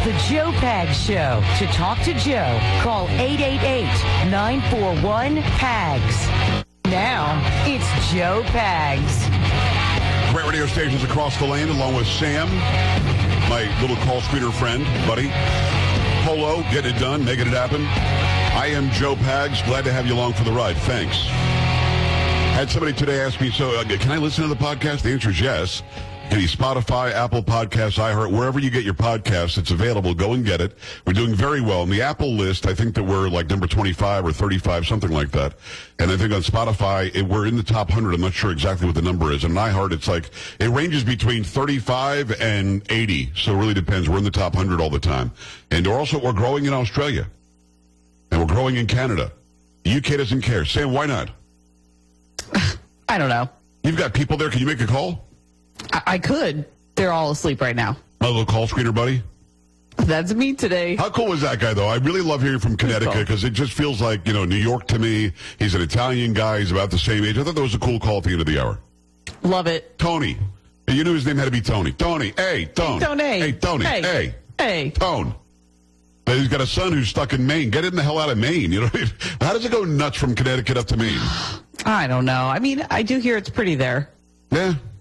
The Joe Pags Show. To talk to Joe, call 888-941-PAGS. Now, it's Joe Pags. Great radio stations across the land, along with Sam, my little call screener friend, buddy. Polo, getting it done, making it happen. I am Joe Pags. Glad to have you along for the ride. Thanks. Had somebody today ask me, can I listen to the podcast? The answer is yes. Any Spotify, Apple Podcasts, iHeart, wherever you get your podcasts, it's available. Go and get it. We're doing very well. On the Apple list, I think that we're like number 25 or 35, something like that. And I think on Spotify, we're in the top 100. I'm not sure exactly what the number is. And on iHeart, it ranges between 35 and 80. So it really depends. We're in the top 100 all the time. And we're growing in Australia. And we're growing in Canada. The UK doesn't care. Sam, why not? I don't know. You've got people there. Can you make a call? I could. They're all asleep right now. My little call screener buddy? That's me today. How cool was that guy, though? I really love hearing from Connecticut because it just feels like, New York to me. He's an Italian guy. He's about the same age. I thought that was a cool call at the end of the hour. Love it. Tony. You knew his name had to be Tony. Tony. Hey, Tone. Hey, Tony. Hey, Tony. Hey. Hey. Tone. But he's got a son who's stuck in Maine. Get him the hell out of Maine. How does it go nuts from Connecticut up to Maine? I don't know. I mean, I do hear it's pretty there. Yeah.